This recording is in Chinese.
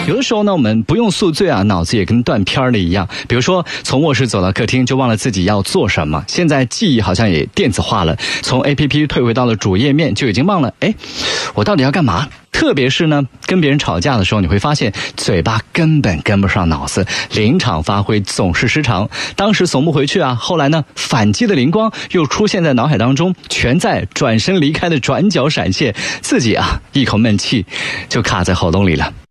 有的时候呢，我们不用宿醉啊，脑子也跟断片了一样。比如说，从卧室走到客厅就忘了自己要做什么。现在记忆好像也电子化了，从 APP 退回到了主页面，就已经忘了，我到底要干嘛？特别是呢，跟别人吵架的时候，你会发现嘴巴根本跟不上脑子，临场发挥总是失常。当时怂不回去啊，后来呢，反击的灵光又出现在脑海当中，全在转身离开的转角闪现，自己啊一口闷气就卡在喉咙里了。